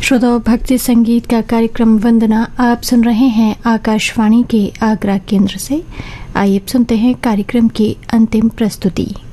श्रोताओं, भक्ति संगीत का कार्यक्रम वंदना आप सुन रहे हैं आकाशवाणी के आगरा केंद्र से। आइए सुनते हैं कार्यक्रम की अंतिम प्रस्तुति।